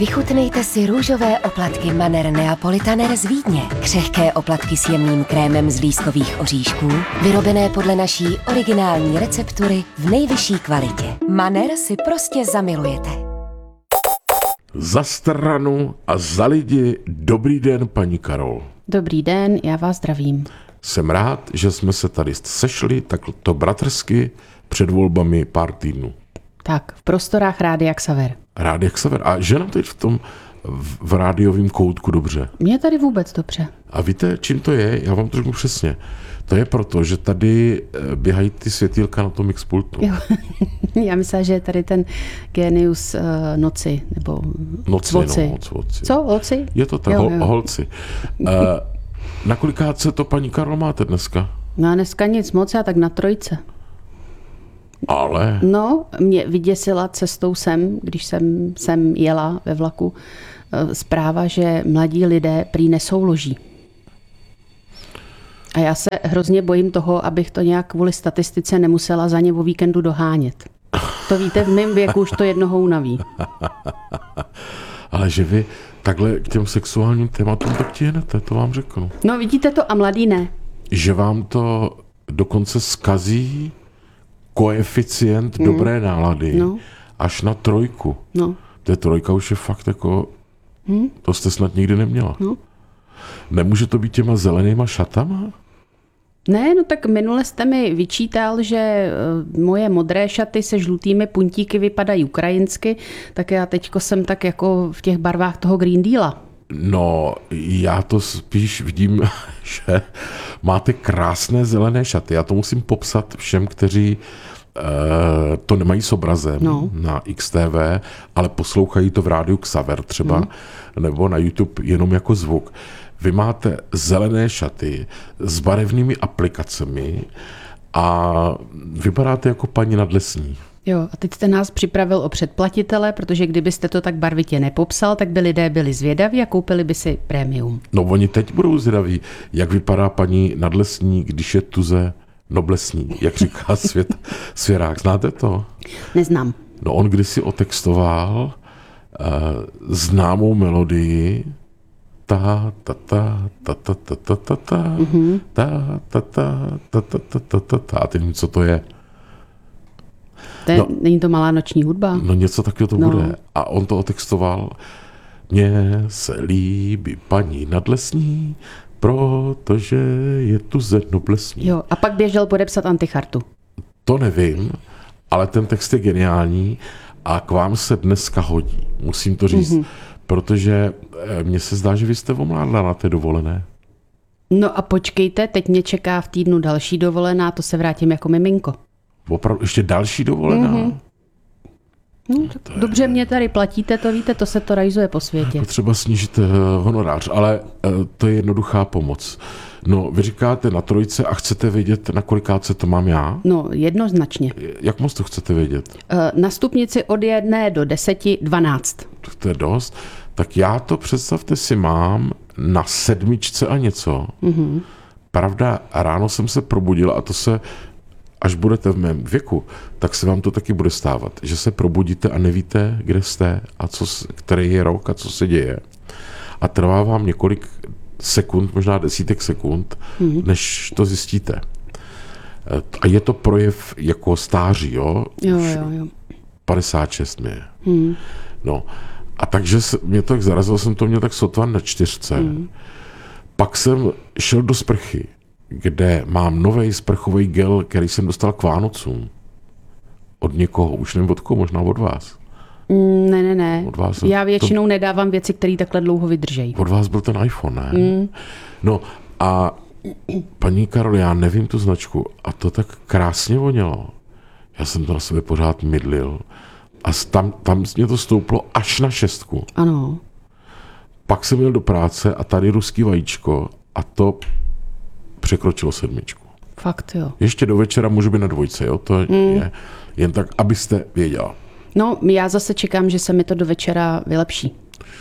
Vychutnejte si růžové oplatky Manner Neapolitaner z Vídně. Křehké oplatky s jemným krémem z lískových oříšků, vyrobené podle naší originální receptury v nejvyšší kvalitě. Manner si prostě zamilujete. Za stranu a za lidi, dobrý den, paní Karol. Dobrý den, já vás zdravím. Jsem rád, že jsme se tady sešli takto bratrsky před volbami pár týdnů. Tak, v prostorách Rádia Xaver. Rádia Xaver. A že nám teď v rádiovém koutku dobře? Mně tady vůbec dobře. A víte, čím to je? Já vám to řeknu přesně. To je proto, že tady běhají ty světýlka na tom X-pultu. Jo. Já myslím, že je tady ten genius noci, nebo Noci. Co, oci? Je to tak, holci. Na kolikátce to, paní Karlo, máte dneska? No dneska nic moc, já tak na 3. Ale... No, mě vyděsila cestou sem, když jsem sem jela ve vlaku, zpráva, že mladí lidé prý nesouloží. A já se hrozně bojím toho, abych to nějak kvůli statistice nemusela za ně o víkendu dohánět. To víte, v mém věku už to jednoho unaví. Ale že vy takhle k těm sexuálním tématům tak tihnete, to vám řeknu. No vidíte to a mladý ne. Že vám to dokonce zkazí koeficient dobré nálady až na 3. No. To je 3 už je fakt jako, to jste snad nikdy neměla. No. Nemůže to být těma zelenýma šatama? Ne, no tak minule jste mi vyčítal, že moje modré šaty se žlutými puntíky vypadají ukrajinsky, tak já teďko jsem tak jako v těch barvách toho Green Deala. No, já to spíš vidím, že máte krásné zelené šaty. Já to musím popsat všem, kteří to nemají s obrazem na XTV, ale poslouchají to v rádiu Xaver třeba, nebo na YouTube jenom jako zvuk. Vy máte zelené šaty s barevnými aplikacemi a vypadáte jako paní Nadlesní. Jo, a teď jste nás připravil o předplatitele, protože kdybyste to tak barvitě nepopsal, tak by lidé byli zvědaví a koupili by si prémium. No oni teď budou zvědaví, jak vypadá paní Nadlesní, když je tuze noblesní, jak říká Svěrák. Znáte to? Neznám. No on kdysi otextoval známou melodii ta ta ta ta ta ta ta ta ta ta ta ta ta ta ta a teď nevím, co to je. Není to malá noční hudba? No něco takového to bude. A on to otextoval. Mně se líbí paní Nadlesní, protože je tu noblesní. Jo, a pak běžel podepsat antichartu. To nevím, ale ten text je geniální a k vám se dneska hodí. Musím to říct. Protože mně se zdá, že vy jste omládla na té dovolené. No a počkejte, teď mě čeká v týdnu další dovolená, to se vrátím jako miminko. Opravdu ještě další dovolená? No, tak dobře mě tady platíte, to víte, to se to rajzuje po světě. Potřeba snížit honorář, ale to je jednoduchá pomoc. No, vy říkáte na 3 a chcete vědět, na kolikátce to mám já? No, jednoznačně. Jak moc to chcete vědět? Na stupnici od 1 do 10, 12. To je dost. Tak já to, představte si, mám na 7 a něco. Pravda, ráno jsem se probudil a to se, až budete v mém věku, tak se vám to taky bude stávat. Že se probudíte a nevíte, kde jste a který je rok a co se děje. A trvá vám několik sekund, možná desítek sekund, než to zjistíte. A je to projev jako stáří, jo? Jo. 56 mě je. No. A takže mě tak zarazilo, jsem to měl tak sotva na 4. Pak jsem šel do sprchy, kde mám nový sprchový gel, který jsem dostal k Vánocům. Od někoho, už nevím od koho, možná od vás. Ne. Od vás, já většinou nedávám věci, které takhle dlouho vydržejí. Od vás byl ten iPhone, ne? No a paní Karol, já nevím tu značku a to tak krásně vonělo. Já jsem to na sebe pořád mydlil a tam mě to stouplo až na 6. Ano. Pak jsem jel do práce a tady ruský vajíčko a to překročilo 7. Fakt jo. Ještě do večera můžu být na 2, jo? To je jen tak, abyste věděla. No, já zase čekám, že se mi to do večera vylepší.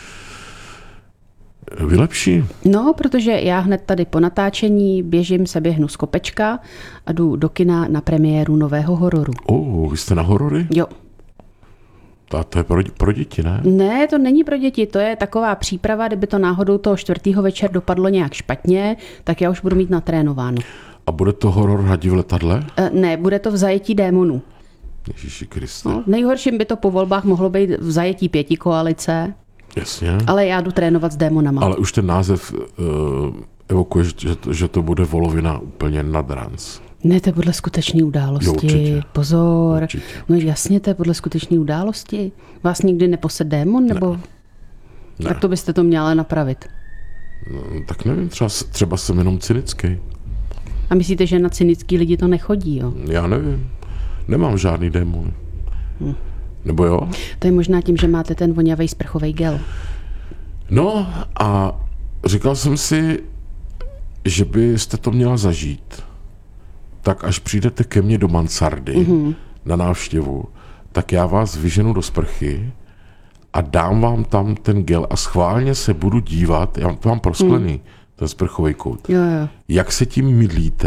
Vylepší? No, protože já hned tady po natáčení běhnu z kopečka a jdu do kina na premiéru nového hororu. Vy jste na horory? Jo. To je pro děti, ne? Ne, to není pro děti, to je taková příprava, kdyby to náhodou toho 4. večer dopadlo nějak špatně, tak já už budu mít natrénováno. A bude to horor Hadi v letadle? Ne, bude to v zajetí démonů. Ježíši Kriste. No, nejhorším by to po volbách mohlo být v zajetí 5koalice, Jasně. ale já jdu trénovat s démonama. Ale už ten název evokuje, že to bude volovina úplně nad ranc. Ne, to je podle skutečné události. Jo, určitě. Pozor. Určitě. No jasně, to je podle skutečné události. Vás nikdy neposed démon, nebo? Ne. Tak to byste to měla napravit. No, tak nevím, třeba jsem jenom cynický. A myslíte, že na cynický lidi to nechodí, jo? Já nevím. Nemám žádný démony. Nebo jo? To je možná tím, že máte ten vonavý sprchový gel. No a říkal jsem si, že byste to měla zažít. Tak až přijdete ke mně do mansardy na návštěvu, tak já vás vyženu do sprchy a dám vám tam ten gel a schválně se budu dívat, já to mám prosklený, ten sprchový kout, Jo. jak se tím mydlíte